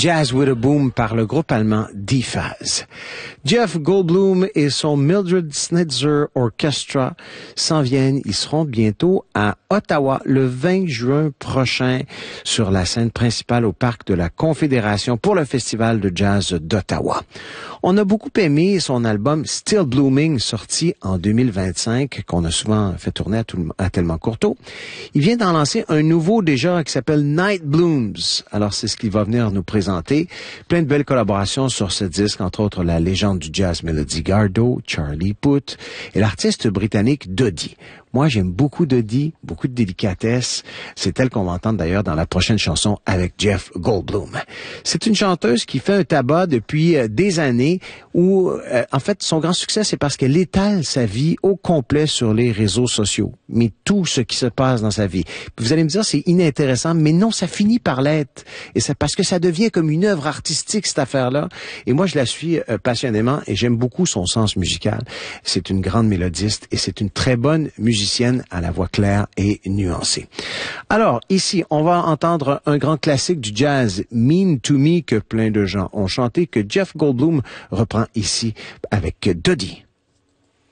Jazz with a Boom par le groupe allemand D-Phase. Jeff Goldblum et son Mildred Snitzer Orchestra s'en viennent. Ils seront bientôt à Ottawa le 20 juin prochain sur la scène principale au Parc de la Confédération pour le Festival de Jazz d'Ottawa. On a beaucoup aimé son album Still Blooming, sorti en 2025, qu'on a souvent fait tourner à Tellement Courteau. Il vient d'en lancer un nouveau déjà qui s'appelle Night Blooms. Alors c'est ce qu'il va venir nous présenter. Plein de belles collaborations sur ce disque, entre autres la légende du jazz Melody Gardot, Charlie Puth et l'artiste britannique Dodie. Moi, j'aime beaucoup Dodie, beaucoup de délicatesse. C'est elle qu'on va entendre d'ailleurs dans la prochaine chanson avec Jeff Goldblum. C'est une chanteuse qui fait un tabac depuis des années où, en fait, son grand succès, c'est parce qu'elle étale sa vie au complet sur les réseaux sociaux. Mais tout ce qui se passe dans sa vie. Vous allez me dire, c'est inintéressant, mais non, ça finit par l'être. Et c'est parce que ça devient comme une œuvre artistique, cette affaire-là. Et moi, je la suis passionnément et j'aime beaucoup son sens musical. C'est une grande mélodiste et c'est une très bonne musicienne à la voix claire et nuancée. Alors, ici, on va entendre un grand classique du jazz, Mean to Me, que plein de gens ont chanté, que Jeff Goldblum reprend ici avec Dodie.